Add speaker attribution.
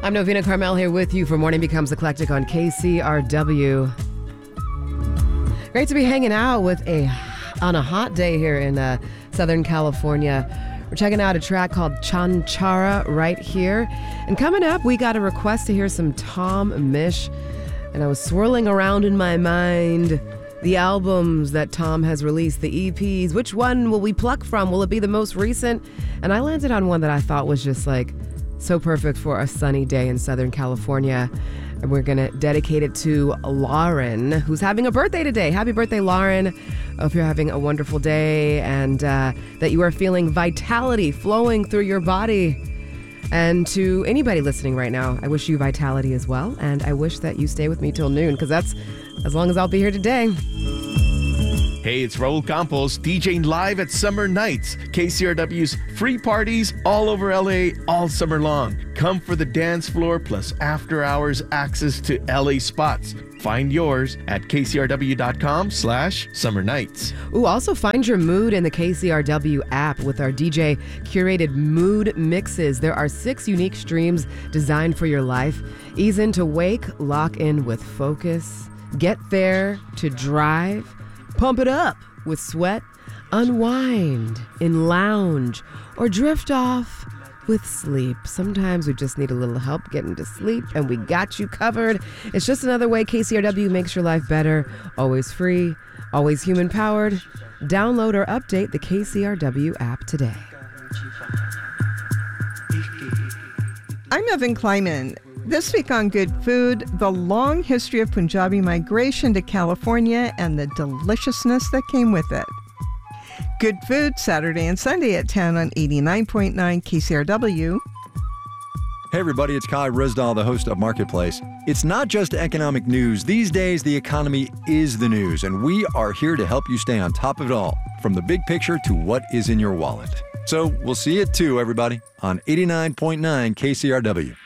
Speaker 1: I'm Novena Carmel here with you for Morning Becomes Eclectic on KCRW. Great to be hanging out on a hot day here in Southern California. We're checking out a track called Chanchara right here. And coming up, we got a request to hear some Tom Misch. And I was swirling around in my mind the albums that Tom has released, the EPs. Which one will we pluck from? Will it be the most recent? And I landed on one that I thought was just like so perfect for a sunny day in Southern California. And we're going to dedicate it to Lauren, who's having a birthday today. Happy birthday, Lauren. Hope you're having a wonderful day and that you are feeling vitality flowing through your body. And to anybody listening right now, I wish you vitality as well. And I wish that you stay with me till noon, because that's as long as I'll be here today.
Speaker 2: Hey, it's Raul Campos, DJing live at Summer Nights, KCRW's free parties all over LA all summer long. Come for the dance floor plus after hours access to LA spots. Find yours at kcrw.com/summer nights.
Speaker 1: Ooh, also find your mood in the KCRW app with our DJ curated mood mixes. There are 6 unique streams designed for your life. Ease into wake, lock in with focus, get there to drive, pump it up with sweat, unwind in lounge, or drift off with sleep. Sometimes we just need a little help getting to sleep, and we got you covered. It's just another way KCRW makes your life better. Always free, always human-powered. Download or update the KCRW app today.
Speaker 3: I'm Evan Kleiman. This week on Good Food, the long history of Punjabi migration to California and the deliciousness that came with it. Good Food, Saturday and Sunday at 10 on 89.9 KCRW.
Speaker 4: Hey everybody, it's Kai Rizdal, the host of Marketplace. It's not just economic news. These days, the economy is the news, and we are here to help you stay on top of it all, from the big picture to what is in your wallet. So we'll see you at 2, everybody, on 89.9 KCRW.